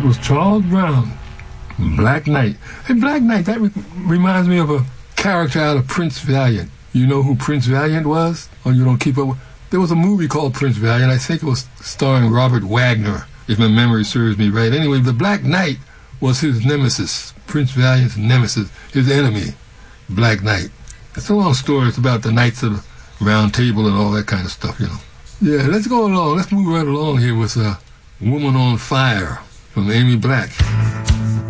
was Charles Brown, Black Knight. Hey, Black Knight, that reminds me of a character out of Prince Valiant. You know who Prince Valiant was? Or you don't keep up with? There was a movie called Prince Valiant. I think it was starring Robert Wagner, if my memory serves me right. Anyway, the Black Knight was his nemesis, Prince Valiant's nemesis, his enemy, Black Knight. It's a long story. It's about the Knights of the Round Table and all that kind of stuff, you know. Yeah, let's go along. Let's move right along here with Woman on Fire from Amy Black.